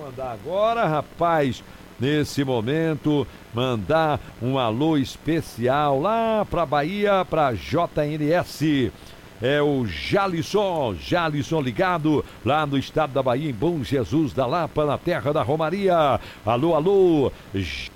mandar agora, rapaz, nesse momento, mandar um alô especial lá pra Bahia, pra JNS. É o Jalisson ligado lá no estado da Bahia, em Bom Jesus da Lapa, na terra da Romaria. Alô, alô,